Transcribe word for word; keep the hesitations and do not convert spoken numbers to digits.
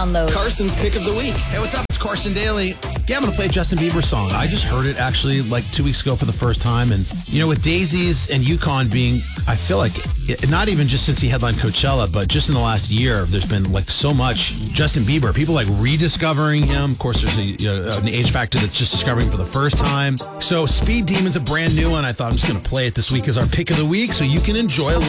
down those. Carson's pick of the week. Hey, what's up? It's Carson Daly. Yeah, I'm going to play a Justin Bieber song. I just heard it actually like two weeks ago for the first time. And, you know, with Daisies and Yukon being, I feel like, it, not even just since he headlined Coachella, but just in the last year, there's been like so much Justin Bieber. People like rediscovering him. Of course, there's a, you know, an age factor that's just discovering him for the first time. So Speed Demon's a brand new one. I thought I'm just going to play it this week as our pick of the week so you can enjoy a